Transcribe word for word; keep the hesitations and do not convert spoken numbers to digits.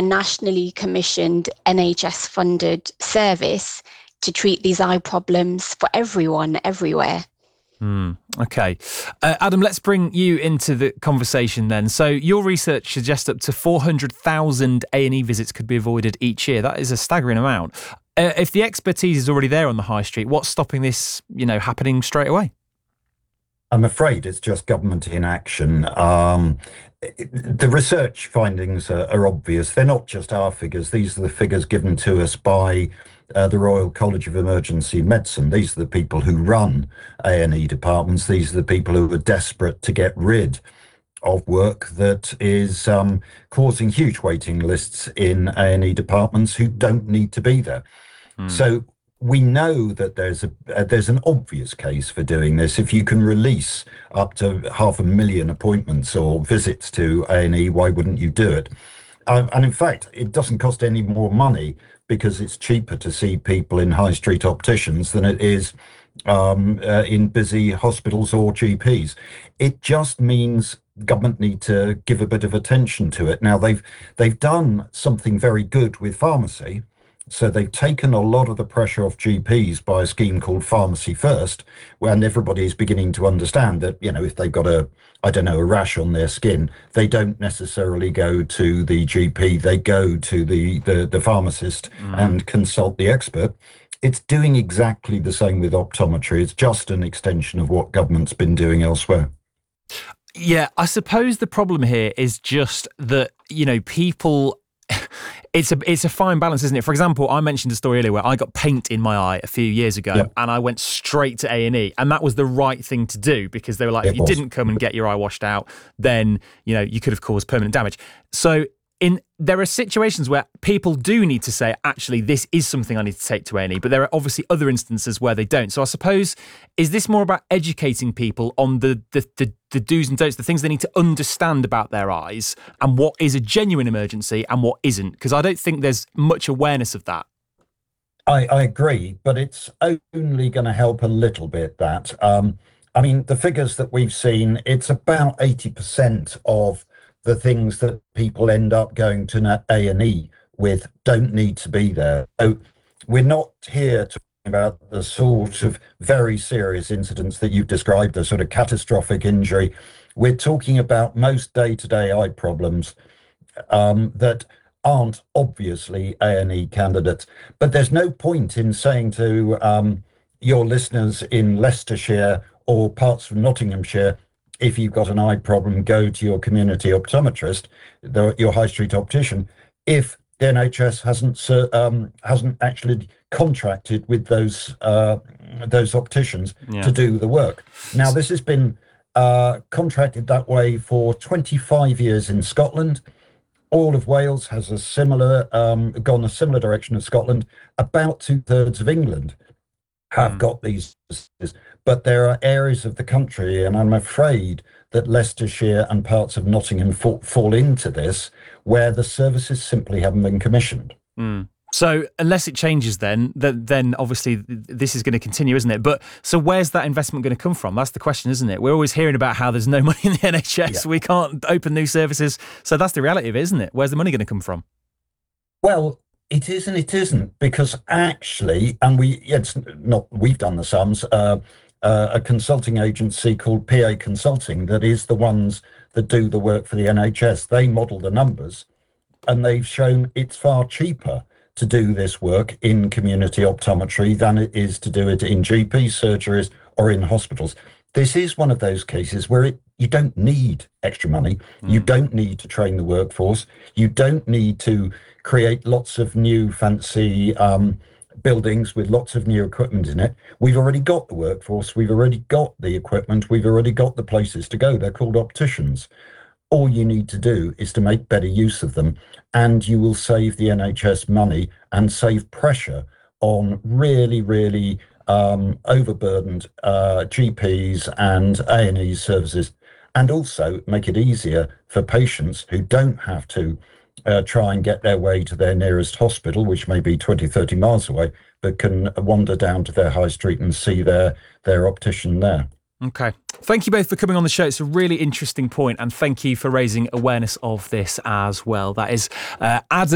nationally commissioned N H S-funded service to treat these eye problems for everyone, everywhere. Mm, okay. Uh, Adam, let's bring you into the conversation then. So your research suggests up to four hundred thousand A and E visits could be avoided each year. That is a staggering amount. Uh, if the expertise is already there on the high street, what's stopping this, you know, happening straight away? I'm afraid it's just government inaction. Um, the research findings are, are obvious. They're not just our figures. These are the figures given to us by uh, the Royal College of Emergency Medicine. These are the people who run A and E departments. These are the people who are desperate to get rid of work that is um, causing huge waiting lists in A and E departments who don't need to be there. Mm. So we know that there's a uh, there's an obvious case for doing this. If you can release up to half a million appointments or visits to A and E, why wouldn't you do it? Uh, and in fact, it doesn't cost any more money because it's cheaper to see people in high street opticians than it is um, uh, in busy hospitals or G Ps. It just means government need to give a bit of attention to it. Now, they've they've done something very good with pharmacy. So they've taken a lot of the pressure off G Ps by a scheme called Pharmacy First, when everybody is beginning to understand that, you know, if they've got a, I don't know, a rash on their skin, they don't necessarily go to the G P, they go to the, the, the pharmacist mm. and consult the expert. It's doing exactly the same with optometry. It's just an extension of what government's been doing elsewhere. Yeah, I suppose the problem here is just that, you know, people... It's a it's a fine balance, isn't it? For example, I mentioned a story earlier where I got paint in my eye a few years ago, yep. and I went straight to A and E, and that was the right thing to do because they were like, it if you was. didn't come and get your eye washed out, then you know you could have caused permanent damage. So in there are situations where people do need to say, actually, this is something I need to take to A and E, but there are obviously other instances where they don't. So I suppose, is this more about educating people on the the, the the do's and don'ts, the things they need to understand about their eyes and what is a genuine emergency and what isn't? Because I don't think there's much awareness of that. I, I agree, but it's only going to help a little bit that. Um, I mean, the figures that we've seen, it's about eighty percent of the things that people end up going to A and E with don't need to be there. So we're not here talking about the sort of very serious incidents that you've described, the sort of catastrophic injury. We're talking about most day-to-day eye problems um, that aren't obviously A and E candidates. But there's no point in saying to um, your listeners in Leicestershire or parts of Nottinghamshire, if you've got an eye problem, go to your community optometrist, the, your high street optician, if the N H S hasn't um, hasn't actually contracted with those uh, those opticians yeah. to do the work. Now, this has been uh, contracted that way for twenty-five years in Scotland. All of Wales has a similar um, gone a similar direction as Scotland. About two thirds of England have mm. got these, but there are areas of the country, and I'm afraid that Leicestershire and parts of Nottingham fall, fall into this, where the services simply haven't been commissioned. Mm. So unless it changes then, then obviously this is going to continue, isn't it? But so where's that investment going to come from? That's the question, isn't it? We're always hearing about how there's no money in the N H S, yeah. we can't open new services. So that's the reality of it, isn't it? Where's the money going to come from? Well, it is and it isn't, because actually, and we, it's not, we've done the sums, uh, uh, a consulting agency called P A Consulting, that is the ones that do the work for the N H S. They model the numbers and they've shown it's far cheaper to do this work in community optometry than it is to do it in G P surgeries or in hospitals. This is one of those cases where it, you don't need extra money. Mm. You don't need to train the workforce. You don't need to create lots of new fancy um, buildings with lots of new equipment in it. We've already got the workforce. We've already got the equipment. We've already got the places to go. They're called opticians. All you need to do is to make better use of them, and you will save the N H S money and save pressure on really, really um, overburdened uh, G Ps and A and E services, and also make it easier for patients who don't have to uh, try and get their way to their nearest hospital, which may be twenty, thirty miles away, but can wander down to their high street and see their, their optician there. Okay. Thank you both for coming on the show. It's a really interesting point, and thank you for raising awareness of this as well. That is uh, Adam